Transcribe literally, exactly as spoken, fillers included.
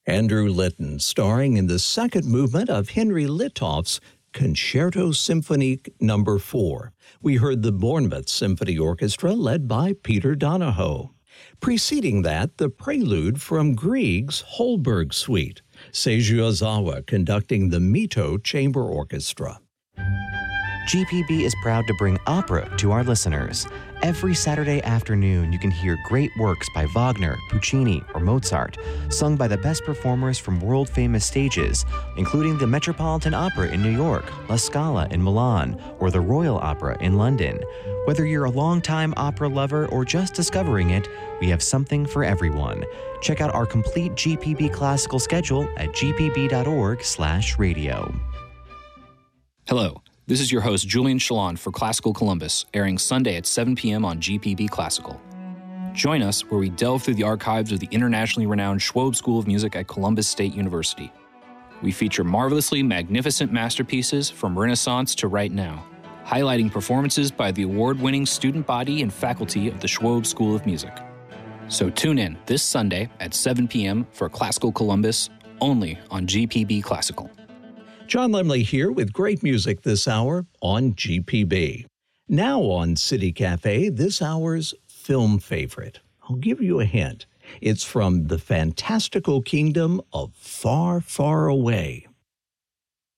Andrew Litton, starring in the second movement of Henry Litthoff's Concerto Symphony Number four. We heard the Bournemouth Symphony Orchestra led by Peter Donahoe. Preceding that, the prelude from Grieg's Holberg Suite, Seiji Ozawa conducting the Mito Chamber Orchestra. G P B is proud to bring opera to our listeners. Every Saturday afternoon, you can hear great works by Wagner, Puccini, or Mozart, sung by the best performers from world-famous stages, including the Metropolitan Opera in New York, La Scala in Milan, or the Royal Opera in London. Whether you're a longtime opera lover or just discovering it, we have something for everyone. Check out our complete G P B classical schedule at g p b dot org slash radio. Hello. This is your host, Julian Shalon for Classical Columbus, airing Sunday at seven p.m. on G P B Classical. Join us where we delve through the archives of the internationally renowned Schwob School of Music at Columbus State University. We feature marvelously magnificent masterpieces from Renaissance to right now, highlighting performances by the award-winning student body and faculty of the Schwob School of Music. So tune in this Sunday at seven p.m. for Classical Columbus, only on G P B Classical. John Lemley here with great music this hour on G P B. Now on City Cafe, this hour's film favorite. I'll give you a hint. It's from the fantastical kingdom of Far, Far Away.